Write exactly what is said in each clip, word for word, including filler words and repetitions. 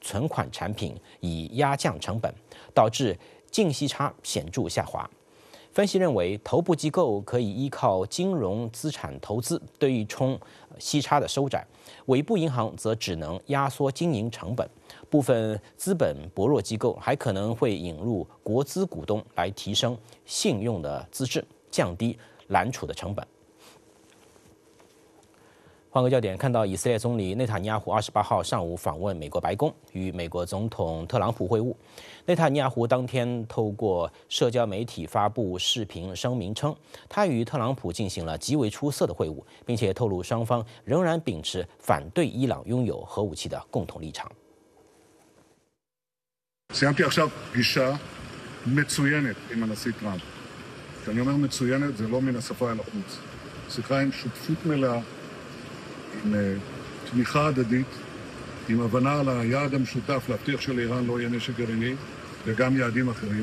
存款产品以压降成本，导致净息差显著下滑。分析认为，头部机构可以依靠金融资产投资对冲息差的收窄，尾部银行则只能压缩经营成本。部分资本薄弱机构还可能会引入国资股东来提升信用的资质，降低揽储的成本。换个焦点，看到以色列总理内塔尼亚胡二十八号上午访问美国白宫，与美国总统特朗普会晤。内塔尼亚胡当天透过社交媒体发布视频声明称，他与特朗普进行了极为出色的会晤，并且透露双方仍然秉持反对伊朗拥有核武器的共同立场。 סיימתי עכשיו פגישה מצוינת עם הנשיא טראמפ. כשאני אומר מצוינת, זה לא מן השפה אל החוץ. שיחה עם שותפות מלאה, עם תמיכה הדדית, עם הבנה על היעד המשותף להבטיח שלאיראן לא יהיה נשק גרעיני, וגם יעדים אחרים.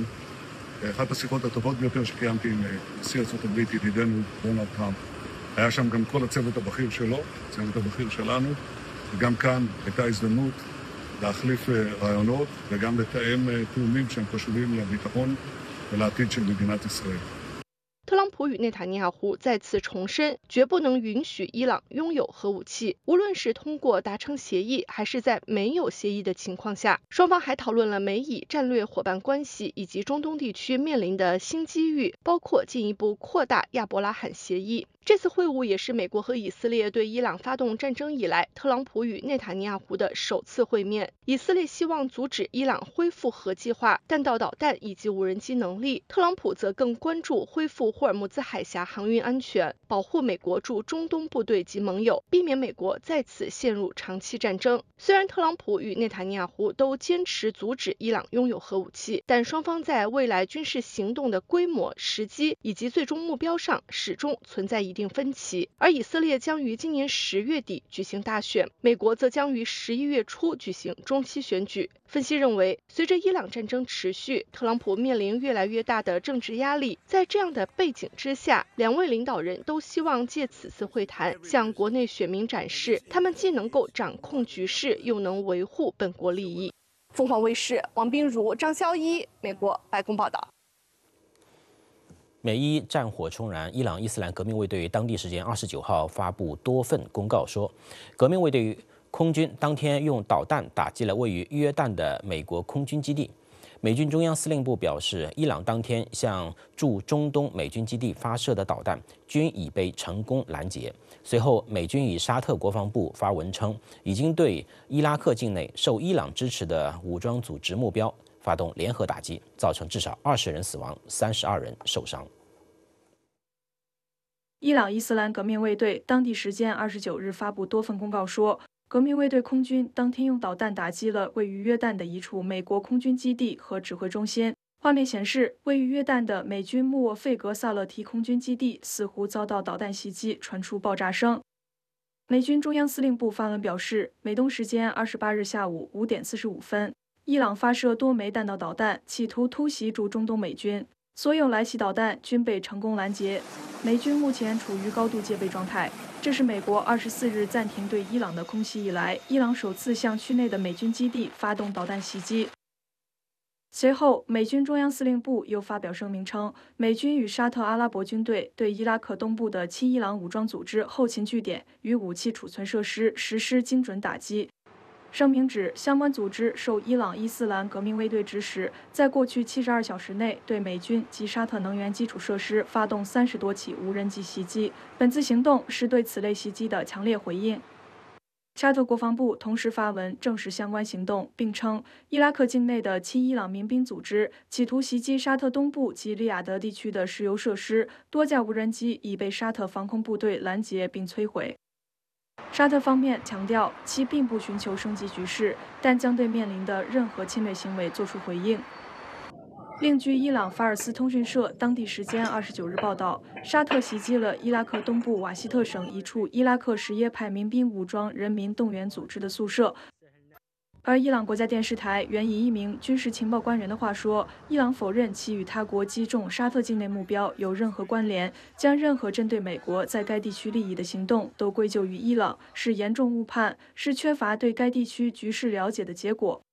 אחת השיחות הטובות ביותר שקיימתי עם נשיא ארצות הברית, ידידנו דונלד טראמפ. היה שם גם כל הצוות הבכיר שלו, הצוות הבכיר שלנו, וגם כאן הייתה הזדמנות להחליף רעיונות וגם לתאם תאומים שהם חשובים לביטחון ולעתיד של מדינת ישראל. 特朗普与内塔尼亚胡再次重申，绝不能允许伊朗拥有核武器。无论是通过达成协议，还是在没有协议的情况下，双方还讨论了美以战略伙伴关系以及中东地区面临的新机遇，包括进一步扩大亚伯拉罕协议。 这次会晤也是美国和以色列对伊朗发动战争以来，特朗普与内塔尼亚胡的首次会面。以色列希望阻止伊朗恢复核计划、弹道导弹以及无人机能力，特朗普则更关注恢复霍尔木兹海峡航运安全，保护美国驻中东部队及盟友，避免美国再次陷入长期战争。虽然特朗普与内塔尼亚胡都坚持阻止伊朗拥有核武器，但双方在未来军事行动的规模、时机以及最终目标上始终存在一定分歧。而以色列将于今年十月底举行大选，美国则将于十一月初举行中期选举。分析认为，随着伊朗战争持续，特朗普面临越来越大的政治压力，在这样的背景之下，两位领导人都希望借此次会谈向国内选民展示，他们既能够掌控局势，又能维护本国利益。凤凰卫视王彬如、张潇一，美国白宫报道。 美伊战火重燃，伊朗伊斯兰革命卫队当地时间二十九号发布多份公告说，革命卫队空军当天用导弹打击了位于约旦的美国空军基地。美军中央司令部表示，伊朗当天向驻中东美军基地发射的导弹均已被成功拦截。随后，美军以沙特国防部发文称，已经对伊拉克境内受伊朗支持的武装组织目标发动联合打击，造成至少二十人死亡，三十二人受伤。 伊朗伊斯兰革命卫队当地时间二十九日发布多份公告说，革命卫队空军当天用导弹打击了位于约旦的一处美国空军基地和指挥中心。画面显示，位于约旦的美军穆沃费格萨勒提空军基地似乎遭到导弹袭击，传出爆炸声。美军中央司令部发文表示，美东时间二十八日下午五点四十五分，伊朗发射多枚弹道导弹，企图突袭驻中东美军。 所有来袭导弹均被成功拦截，美军目前处于高度戒备状态。这是美国二十四日暂停对伊朗的空袭以来，伊朗首次向区内的美军基地发动导弹袭击。随后，美军中央司令部又发表声明称，美军与沙特阿拉伯军队对伊拉克东部的亲伊朗武装组织后勤据点与武器储存设施实施精准打击。 声明指，相关组织受伊朗伊斯兰革命卫队指使，在过去七十二小时内对美军及沙特能源基础设施发动三十多起无人机袭击。本次行动是对此类袭击的强烈回应。沙特国防部同时发文证实相关行动，并称伊拉克境内的亲伊朗民兵组织企图袭击沙特东部及利雅得地区的石油设施，多架无人机已被沙特防空部队拦截并摧毁。 沙特方面强调，其并不寻求升级局势，但将对面临的任何侵略行为作出回应。另据伊朗法尔斯通讯社当地时间二十九日报道，沙特袭击了伊拉克东部瓦希特省一处伊拉克什叶派民兵武装人民动员组织的宿舍。 而伊朗国家电视台援引一名军事情报官员的话说，伊朗否认其与他国击中沙特境内目标有任何关联，将任何针对美国在该地区利益的行动都归咎于伊朗，是严重误判，是缺乏对该地区局势了解的结果。